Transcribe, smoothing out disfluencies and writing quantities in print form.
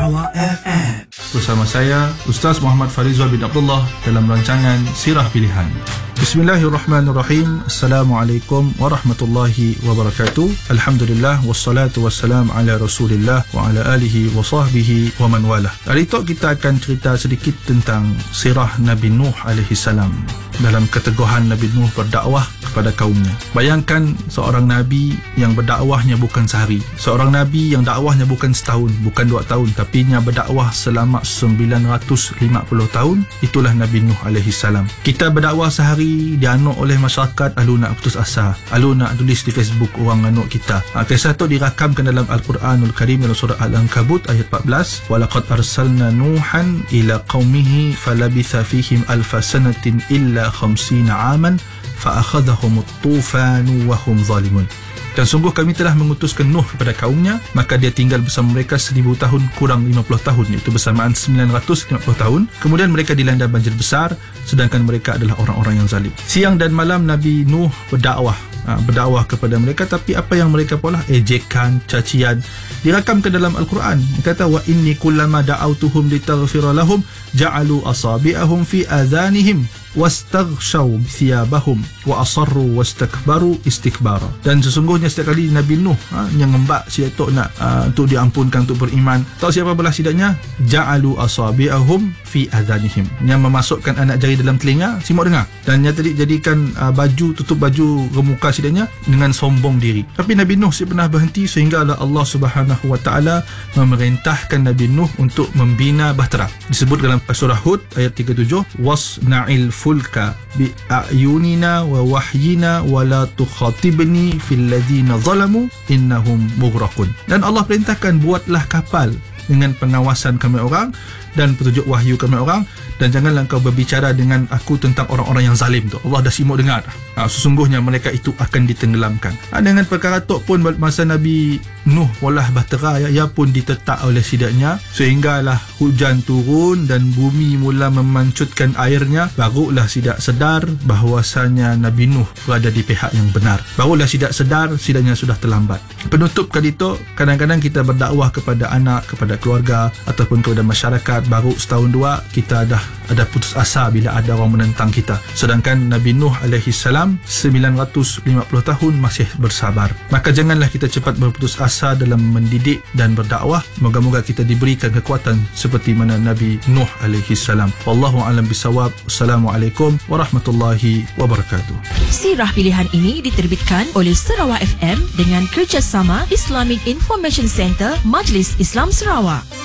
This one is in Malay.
Sarawak FM. Bersama saya, Ustaz Muhammad Farizal bin Abdullah dalam rancangan Sirah Pilihan. Bismillahirrahmanirrahim. Assalamualaikum warahmatullahi wabarakatuh. Alhamdulillah, wassalatu wassalam ala rasulillah wa ala alihi wa sahbihi wa man walah. Hari ini kita akan cerita sedikit tentang sirah Nabi Nuh alaihi salam dalam keteguhan Nabi Nuh berdakwah kepada kaumnya. Bayangkan seorang Nabi yang berdakwahnya bukan sehari, seorang Nabi yang dakwahnya bukan setahun, bukan 2 tahun, tapi nya berdakwah selama 950 tahun. Itulah Nabi Nuh alaihi salam. Kita berdakwah sehari, dianuk oleh masyarakat, lalu nak putus asa, lalu nak tulis di Facebook orang anuk kita. Kisah tu dirakamkan dalam Al-Quranul Karim dalam surah Al-Ankabut ayat 14. Walaqad arsalna Nuhan ila qaumihi falabitha fihim alfa sanatin illa 50 aman fa'akhadhahum at-tufanu wa hum zalimun. Dan sungguh kami telah mengutuskan Nuh kepada kaumnya, maka dia tinggal bersama mereka 1000 tahun kurang 50 tahun, iaitu bersamaan 950 tahun. Kemudian mereka dilanda banjir besar, sedangkan mereka adalah orang-orang yang zalim. Siang dan malam Nabi Nuh berdakwah kepada mereka, tapi apa yang mereka polah? Ejekan, cacian. Dirakamkan dalam Al-Quran. Dia kata, wa inni kullama da'autuhum litaghfira lahum ja'alu asabi'ahum fi adhanihim wastaghshaw thiyabahum wa asarru wastakbaru istikbara. Dan sesungguhnya setiap kali Nabi Nuh yang ngembak si datuk nak untuk diampunkan, untuk beriman, tahu siapa belah sidaknya? Ja'alu asabi'ahum fi adhanihim, yang memasukkan anak jari dalam telinga, simak dengar, dan yang tadi jadikan baju, tutup baju remuka sidaknya dengan sombong diri. Tapi Nabi Nuh pernah berhenti, sehingga Allah Subhanahu wa ta'ala memerintahkan Nabi Nuh untuk membina bahtera. Disebut dalam surah Hud ayat 37, wasna'il fulka bi a'yunina wa wahyina wa la tukhatibni fil ladina zalamu innahum mughraqun. Dan Allah perintahkan, buatlah kapal dengan pengawasan kami orang dan petunjuk wahyu kami orang, dan janganlah engkau berbicara dengan aku tentang orang-orang yang zalim tu. Allah dah simak dengar. Sesungguhnya mereka itu akan ditenggelamkan. Dengan perkara tu pun masa Nabi Nuh olah bahtera, ia pun ditetak oleh sidaknya, sehinggalah hujan turun dan bumi mula memancutkan airnya. Barulah sidak sedar bahawasanya Nabi Nuh berada di pihak yang benar. Barulah sidak sedar, sidaknya sudah terlambat. Penutup kali itu, kadang-kadang kita berdakwah kepada anak, kepada keluarga ataupun kepada masyarakat, baru setahun 2 kita dah ada putus asa bila ada orang menentang kita. Sedangkan Nabi Nuh alaihi salam 950 tahun masih bersabar. Maka janganlah kita cepat berputus asa dalam mendidik dan berdakwah. Moga-moga kita diberikan kekuatan seperti mana Nabi Nuh alaihi salam. Wallahu a'lam bisawab. Assalamualaikum warahmatullahi wabarakatuh. Sirah pilihan ini diterbitkan oleh Sarawak FM dengan kerjasama Islamic Information Center Majlis Islam Sarawak.